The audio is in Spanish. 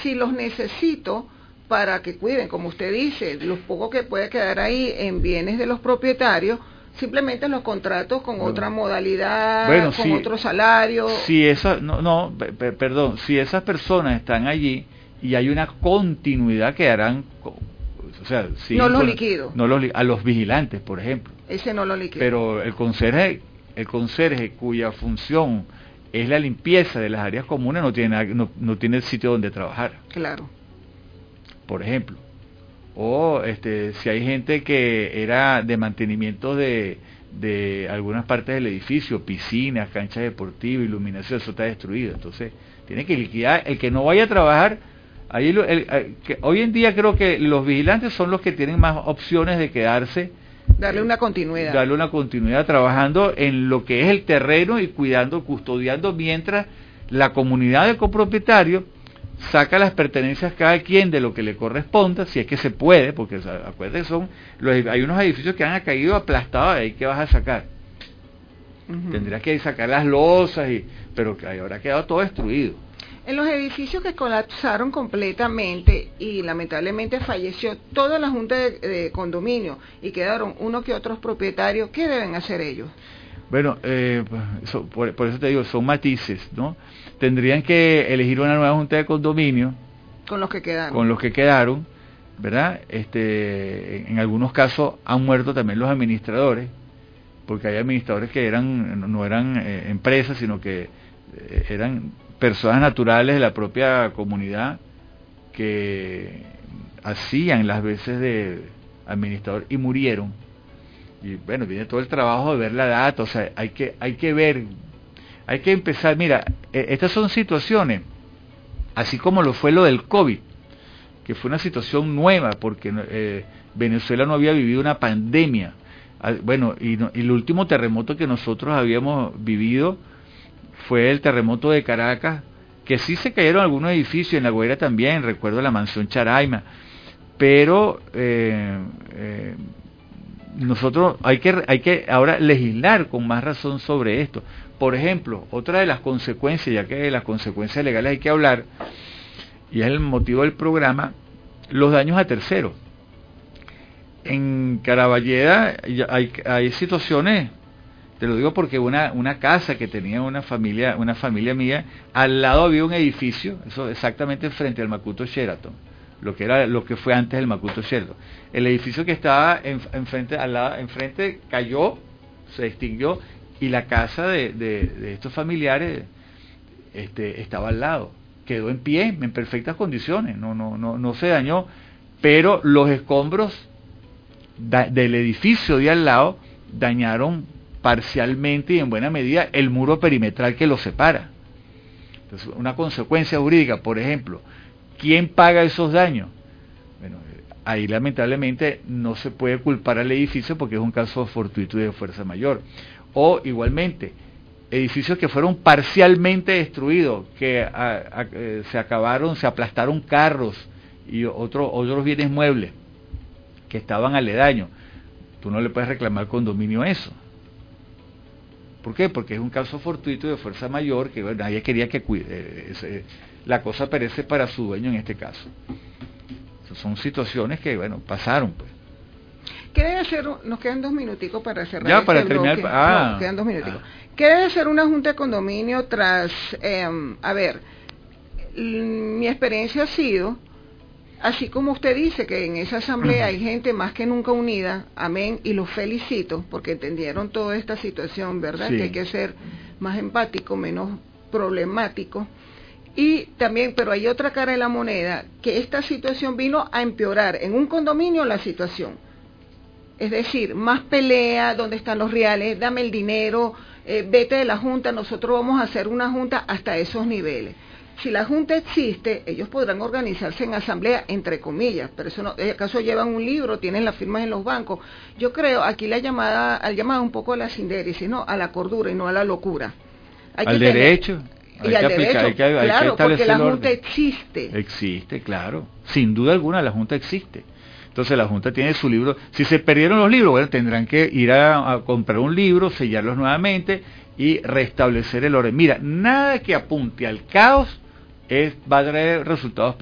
si los necesito para que cuiden, como usted dice, los pocos que puede quedar ahí en bienes de los propietarios, simplemente los contratos con otra modalidad, con otro salario. Si esa, perdón, si esas personas están allí y hay una continuidad, quedarán, o sea, no los liquido. A los vigilantes, por ejemplo. Ese no lo liquido. Pero el conserje cuya función es la limpieza de las áreas comunes no tiene sitio donde trabajar. Claro. Por ejemplo. O si hay gente que era de mantenimiento de algunas partes del edificio, piscinas, canchas deportivas, iluminación, eso está destruido. Entonces, tiene que liquidar. El que no vaya a trabajar, hoy en día creo que los vigilantes son los que tienen más opciones de quedarse. Darle una continuidad. Darle una continuidad trabajando en lo que es el terreno y custodiando, mientras la comunidad de copropietarios saca las pertenencias cada quien de lo que le corresponda, si es que se puede, porque acuérdense, hay unos edificios que han caído aplastados, ahí que vas a sacar. Tendrías que sacar las losas, pero que habrá quedado todo destruido. En los edificios que colapsaron completamente y lamentablemente falleció toda la junta de condominio y quedaron uno que otros propietarios, ¿qué deben hacer ellos? Bueno, por eso te digo, son matices, ¿no? Tendrían que elegir una nueva junta de condominio. Con los que quedaron. ¿Verdad? En algunos casos han muerto también los administradores, porque hay administradores que no eran empresas, sino que eran personas naturales de la propia comunidad que hacían las veces de administrador y murieron. Y bueno, viene todo el trabajo de ver la data, o sea, hay que ver, hay que empezar. Mira, estas son situaciones, así como lo fue lo del COVID, que fue una situación nueva, porque Venezuela no había vivido una pandemia. Bueno, y el último terremoto que nosotros habíamos vivido fue el terremoto de Caracas, que sí se cayeron algunos edificios, en La Guaira también, recuerdo la mansión Charaima, pero nosotros hay que ahora legislar con más razón sobre esto. Por ejemplo, otra de las consecuencias, ya que de las consecuencias legales hay que hablar, y es el motivo del programa, los daños a terceros. En Caraballeda hay situaciones, te lo digo porque una casa que tenía una familia mía, al lado había un edificio, eso exactamente frente al Macuto Sheraton, lo que fue antes del Macuto Sheraton. El edificio que estaba enfrente cayó, se extinguió, y la casa de estos familiares estaba al lado, quedó en pie, en perfectas condiciones, no se dañó, pero los escombros del edificio de al lado dañaron parcialmente y en buena medida el muro perimetral que los separa. Entonces, una consecuencia jurídica, por ejemplo, ¿quién paga esos daños? Bueno, ahí lamentablemente no se puede culpar al edificio porque es un caso fortuito y de fuerza mayor. O igualmente, edificios que fueron parcialmente destruidos, que se aplastaron carros y otros bienes muebles que estaban aledaños. Tú no le puedes reclamar al condominio eso. ¿Por qué? Porque es un caso fortuito de fuerza mayor que nadie quería que la cosa perece para su dueño en este caso. Son situaciones que, pasaron, pues. ¿Qué debe hacer? Nos quedan 2 minuticos para cerrar. Ya, para terminar. No, quedan 2 minuticos. ¿Qué debe hacer una junta de condominio tras, mi experiencia ha sido, así como usted dice que en esa asamblea hay gente más que nunca unida, amén, y los felicito porque entendieron toda esta situación, ¿verdad? Sí. Que hay que ser más empático, menos problemático. Y también, pero hay otra cara de la moneda, que esta situación vino a empeorar en un condominio la situación. Es decir, más pelea, ¿dónde están los reales? Dame el dinero, vete de la junta, nosotros vamos a hacer una junta hasta esos niveles. Si la junta existe, ellos podrán organizarse en asamblea, entre comillas, pero eso no, acaso llevan un libro, tienen las firmas en los bancos. Yo creo, aquí la llamada un poco a la sindéresis, ¿no? A la cordura y no a la locura. Al derecho. Y al derecho, claro, porque la junta existe. Existe, claro. Sin duda alguna la junta existe. Entonces la junta tiene su libro. Si se perdieron los libros, tendrán que ir a comprar un libro, sellarlos nuevamente y restablecer el orden. Mira, nada que apunte al caos va a traer resultados